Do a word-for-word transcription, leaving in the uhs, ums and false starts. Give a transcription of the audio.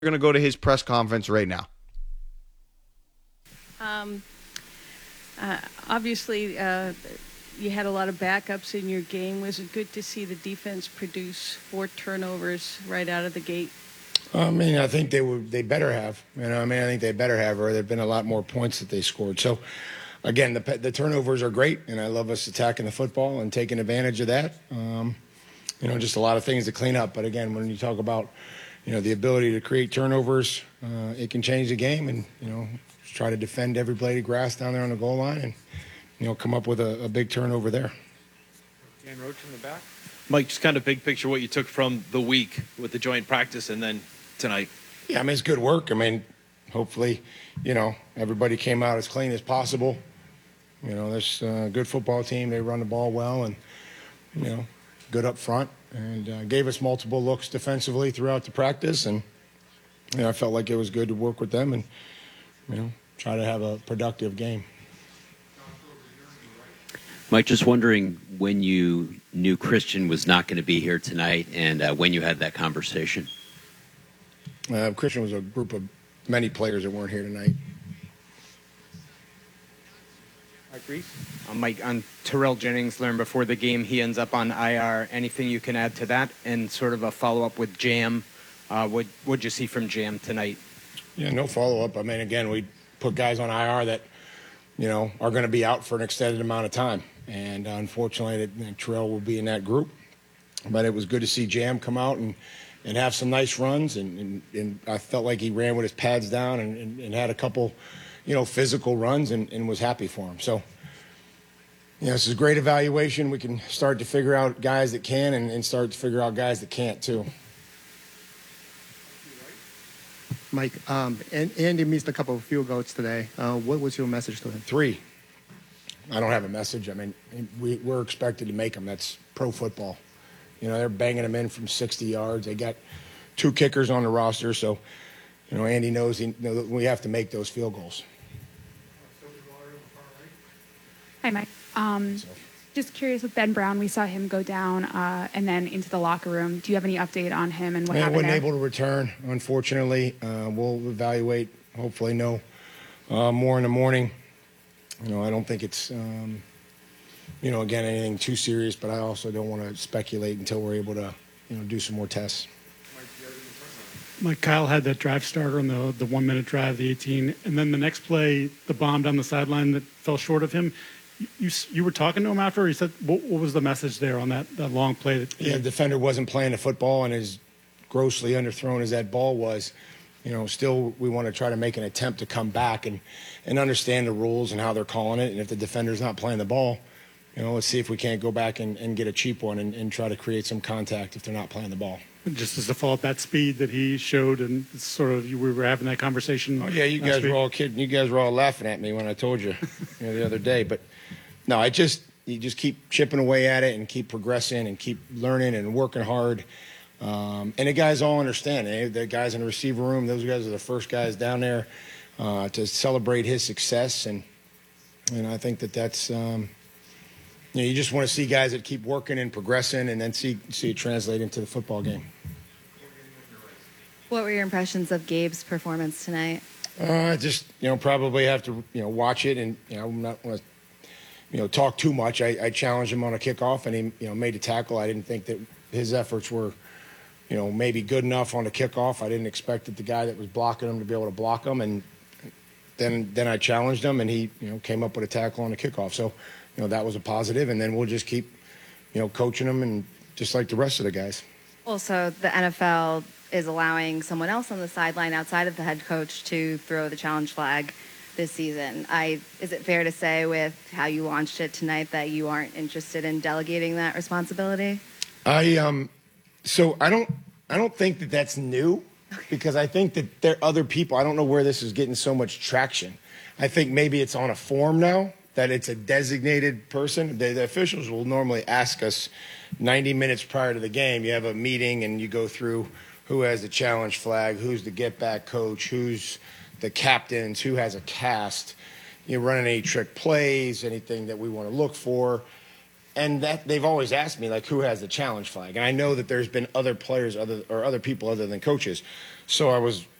We're going to go to his press conference right now. Um, uh, obviously, uh, you had a lot of backups in your game. Was it good to see the defense produce four turnovers right out of the gate? I mean, I think they would. They better have. You know, I mean, I think they better have, or there've been a lot more points that they scored. So, again, the the turnovers are great, and I love us attacking the football and taking advantage of that. Um, you know, just a lot of things to clean up. But again, when you talk about, you know, the ability to create turnovers, uh, it can change the game. And you know, try to defend every blade of grass down there on the goal line, and you know, come up with a, a big turnover there. Dan Roach in the back. Mike, just kind of big picture what you took from the week with the joint practice and then tonight. Yeah, I mean, it's good work. I mean, hopefully, you know, everybody came out as clean as possible. You know, this uh, good football team. They run the ball well and, you know, good up front, and uh, gave us multiple looks defensively throughout the practice. And, you know, I felt like it was good to work with them and, you know, try to have a productive game. Mike, just wondering when you knew Christian was not going to be here tonight and uh, when you had that conversation. Uh, Christian was a group of many players that weren't here tonight. Mike Reese. Uh, Mike, on Terrell Jennings, learned before the game he ends up on I R. Anything you can add to that? And sort of a follow-up with Jam. Uh, what what'd you see from Jam tonight? Yeah, no follow-up. I mean, again, we put guys on I R that, you know, are going to be out for an extended amount of time. And uh, unfortunately, that, Terrell will be in that group. But it was good to see Jam come out and, and have some nice runs. And, and, and I felt like he ran with his pads down and, and, and had a couple, you know, physical runs and, and was happy for him. So, you know, this is a great evaluation. We can start to figure out guys that can and, and start to figure out guys that can't, too. Mike, um, and Andy missed a couple of field goals today. Uh, what was your message to him? Three. I don't have a message. I mean, we, we're expected to make them. That's pro football. You know, they're banging them in from sixty yards. They got two kickers on the roster, so, you know, Andy knows he, you know, that we have to make those field goals. Hi, Mike. Um, So. Just curious with Ben Brown, we saw him go down uh, and then into the locker room. Do you have any update on him and what Yeah, happened wasn't there? able to return, unfortunately. Uh, we'll evaluate, hopefully know uh, more in the morning. You know, I don't think it's, um, you know, again, anything too serious, but I also don't want to speculate until we're able to, you know, do some more tests. Mike, Kyle had that drive starter on the the one minute drive, the eighteen, and then the next play, the bomb down the sideline that fell short of him. You you were talking to him after? He said, what, what was the message there on that, that long play? That Yeah, the defender wasn't playing the football, and as grossly underthrown as that ball was, you know, still we want to try to make an attempt to come back and, and understand the rules and how they're calling it. And if the defender's not playing the ball, you know, let's see if we can't go back and, and get a cheap one and, and try to create some contact if they're not playing the ball. Just as a follow-up, that speed that he showed, and it's sort of, we were having that conversation. Oh, yeah, you last guys week. were all kidding. You guys were all laughing at me when I told you, you know, the other day. But, no, I just – you just keep chipping away at it and keep progressing and keep learning and working hard. Um, and the guys all understand. Eh? The guys in the receiver room, those guys are the first guys down there uh, to celebrate his success. And, and I think that that's um, – you know, you just want to see guys that keep working and progressing and then see, see it translate into the football game. What were your impressions of Gabe's performance tonight? Uh, just, you know, probably have to, you know, watch it and, you know, I'm not want to, you know, talk too much. I, I challenged him on a kickoff and he, you know, made a tackle. I didn't think that his efforts were, you know, maybe good enough on the kickoff. I didn't expect that the guy that was blocking him to be able to block him. And then, then I challenged him and he, you know, came up with a tackle on the kickoff. So, you know, that was a positive. And then we'll just keep, you know, coaching him and just like the rest of the guys. Also, the N F L is allowing someone else on the sideline outside of the head coach to throw the challenge flag this season. I, is it fair to say with how you launched it tonight that you aren't interested in delegating that responsibility? I um, so I don't I don't think that that's new because I think that there are other people. I don't know where this is getting so much traction. I think maybe it's on a form now that it's a designated person. The, the officials will normally ask us ninety minutes prior to the game. You have a meeting and you go through who has the challenge flag, who's the get back coach, who's the captains, who has a cast, you know, running any trick plays, anything that we want to look for. And that they've always asked me, like, who has the challenge flag? And I know that there's been other players other or other people other than coaches. So I was